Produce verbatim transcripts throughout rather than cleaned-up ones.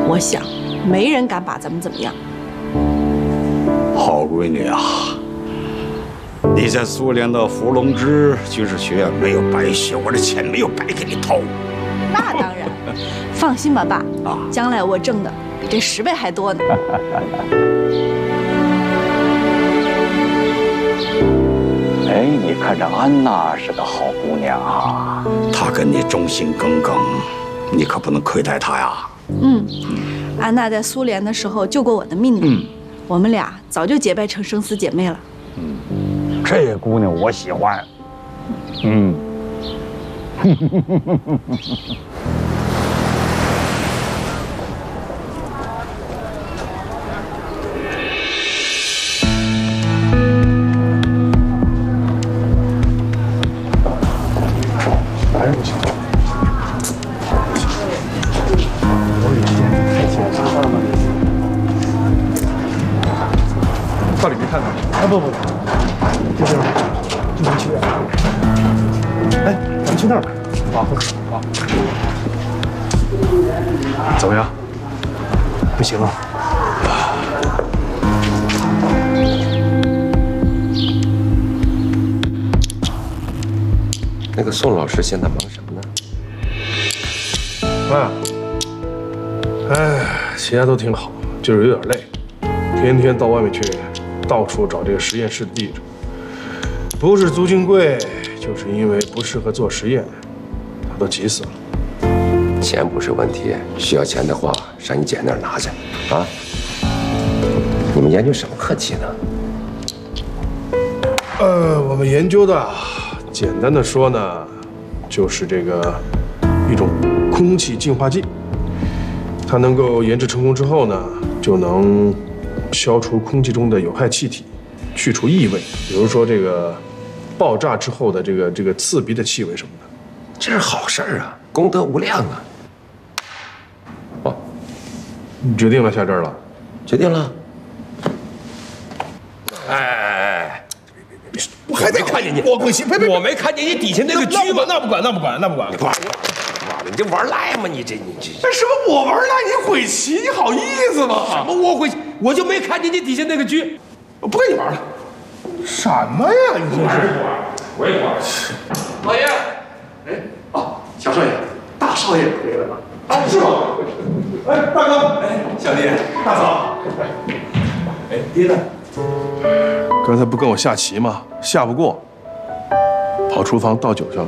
我想，没人敢把咱们怎么样。 好闺女啊，你在苏联的伏龙芝军事学院没有白学，我这钱没有白给你掏。 那当然，放心吧，爸， 啊， 将来我挣的比这十倍还多呢。 哎，你看这安娜是个好姑娘啊，她跟你忠心耿耿，你可不能亏待她呀。 嗯，安娜在苏联的时候救过我的命呢， 嗯， 我们俩早就结拜成生死姐妹了。 嗯，这姑娘我喜欢。嗯。 还是不行。我有天太清楚了。到里面看看。啊不不不，这地方就能去。哎，咱们去那儿。好，好。怎么样？不行啊。 那个宋老师现在忙什么呢？ 啊，哎，其他都挺好，就是有点累，天天到外面去，到处找这个实验室的地址，不是租金贵，就是因为不适合做实验，他都急死了。 钱不是问题，需要钱的话，上你姐那儿拿去啊。你们研究什么课题呢？ 呃，我们研究的，简单的说呢，就是这个一种空气净化剂，它能够研制成功之后呢，就能消除空气中的有害气体，去除异味，比如说这个爆炸之后的这个这个刺鼻的气味什么的。 这是好事儿啊，功德无量啊！哦， 你决定了下这儿了？ 决定了。哎哎哎！ 我还没看见你， 我不行，别别， 我没看见你底下那个狙吗？ 那不管，那不管，那不管。 你玩玩了，你这玩赖吗？你这你这这什么？我玩赖你悔棋，你好意思吗？ 什么我悔棋？我就没看见你底下那个狙。 我不跟你玩了。什么呀？你这是？ 我也玩。 老爷，哎，哦，小少爷，大少爷回来了。啊，是吗？哎，大哥，哎，小弟，大嫂，哎，爹呢？刚才不跟我下棋吗？下不过，跑厨房倒酒去了。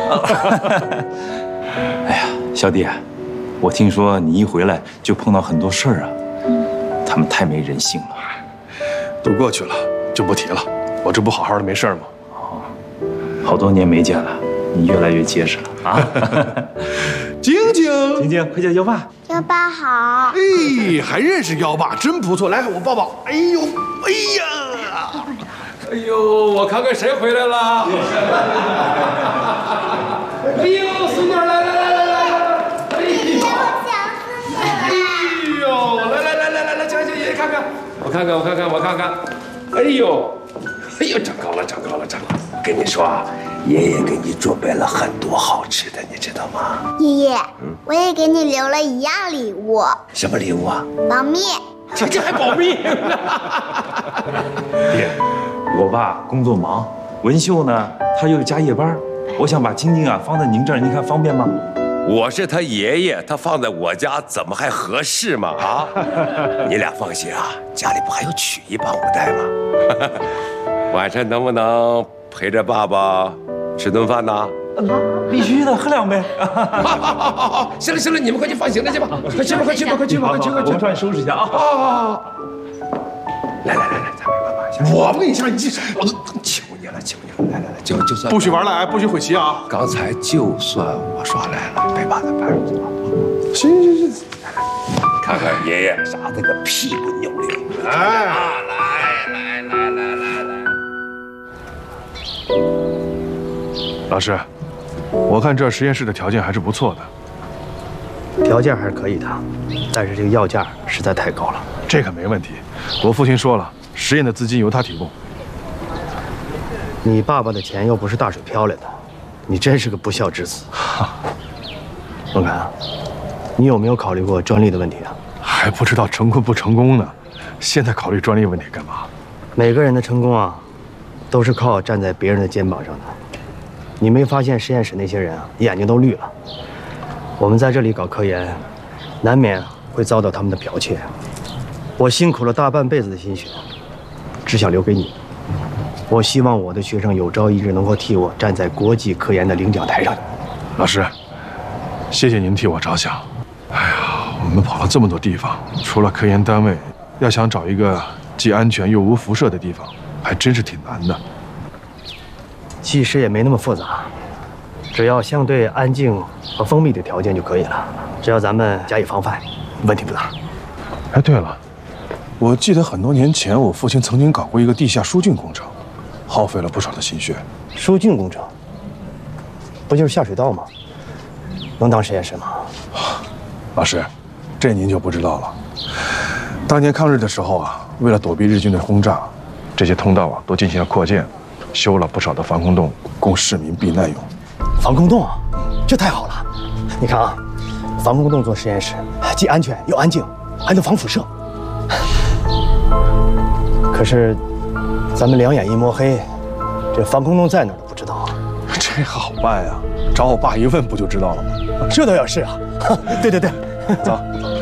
哎呀，小弟，我听说你一回来就碰到很多事儿啊，他们太没人性了。 都过去了，就不提了。我这不好好的没事吗？ 哦，好多年没见了，你越来越结实了啊！ 晶晶， 晶晶，快叫幺爸。 幺爸好。 哎，还认识幺爸，真不错。来，我抱抱。哎呦，哎呀， 哎呦，我看看谁回来了。哎呦，孙女，来来来来来来！哎呦，哎呦，来来来来来来，叫叫爷爷看看，我看看我看看我看看。哎呦，哎呦，长高了长高了长高了！跟你说啊，爷爷给你准备了很多好吃的，你知道吗？ 爷爷，嗯、我也给你留了一样礼物。 什么礼物啊？ 保密。 这这还保密？ 爹，我爸工作忙，文秀呢，他又加夜班，我想把晶晶啊放在您这儿，您看方便吗？ 我是他爷爷，他放在我家怎么还合适吗？啊，你俩放心啊，家里不还有曲艺帮我带吗？晚上能不能陪着爸爸吃顿饭呢？ 必须的，喝两杯。 好好好好好，行了行了，你们快去放行了去吧，快去吧快去吧快去吧快去吧！ 我们上去收拾一下啊！ 好好好，来来来来，咱陪爸爸下。 我不跟你下，你记啥？我都求你了求你了，来来来，就就算不许玩赖，不许悔棋啊！ 刚才就算我耍赖了，别把他拍出去了。 行行行， 看看爷爷啥那个屁股扭溜。 哎， 来来来来来来。 老师，我看这实验室的条件还是不错的。 条件还是可以的，但是这个要价实在太高了。 这个没问题，我父亲说了，实验的资金由他提供。 你爸爸的钱又不是大水漂来的，你真是个不孝之子。孟凯，你有没有考虑过专利的问题啊？ 还不知道成功不成功呢，现在考虑专利问题干嘛？ 每个人的成功啊，都是靠站在别人的肩膀上的。你没发现实验室那些人啊，眼睛都绿了？我们在这里搞科研，难免会遭到他们的剽窃。我辛苦了大半辈子的心血，只想留给你。我希望我的学生有朝一日能够替我站在国际科研的领奖台上。 老师，谢谢您替我着想。哎呀，我们跑了这么多地方，除了科研单位，要想找一个既安全又无辐射的地方，还真是挺难的。 其实也没那么复杂，只要相对安静和封闭的条件就可以了。只要咱们加以防范，问题不大。 哎，对了，我记得很多年前我父亲曾经搞过一个地下疏浚工程，耗费了不少的心血。 疏浚工程，不就是下水道吗？能当实验室吗？ 老师，这您就不知道了。当年抗日的时候啊，为了躲避日军的轰炸，这些通道啊都进行了扩建，修了不少的防空洞，供市民避难用。 防空洞啊，这太好了！你看啊，防空洞做实验室，既安全又安静，还能防辐射。可是，咱们两眼一摸黑，这防空洞在哪儿都不知道啊。 这好办呀，找我爸一问不就知道了吗？ 这倒也是啊。对对对， 走。